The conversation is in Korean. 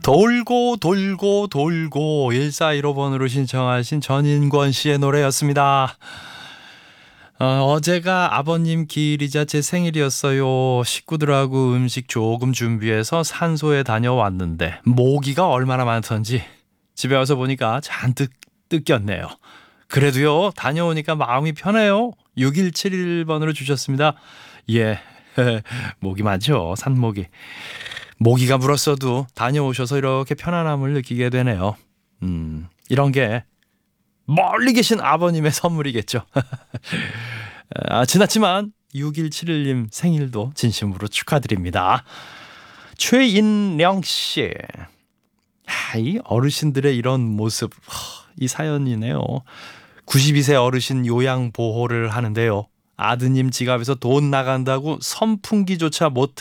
돌고 돌고 돌고 1415번으로 신청하신 전인권 씨의 노래였습니다. 어제가 아버님 기일이자 제 생일이었어요. 식구들하고 음식 조금 준비해서 산소에 다녀왔는데 모기가 얼마나 많던지 집에 와서 보니까 잔뜩 뜯겼네요. 그래도요, 다녀오니까 마음이 편해요. 6171번으로 주셨습니다. 예, 모기 많죠, 산모기. 모기가 물었어도 다녀오셔서 이렇게 편안함을 느끼게 되네요. 이런 게 멀리 계신 아버님의 선물이겠죠. 지났지만 6171님 생일도 진심으로 축하드립니다. 최인령 씨. 이 어르신들의 이런 모습, 이 사연이네요. 92세 어르신 요양보호를 하는데요. 아드님 지갑에서 돈 나간다고 선풍기조차 못